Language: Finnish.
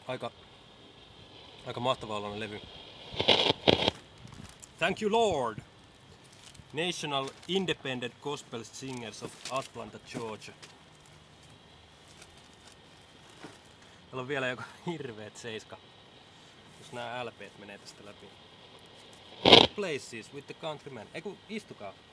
Aika mahtava oloinen levy. Thank you Lord! National Independent Gospel Singers of Atlanta, Georgia. Täällä on vielä joku hirveet seiska. Jos nää LPt menee tästä läpi. Places with the Countrymen. Eiku, istukaa.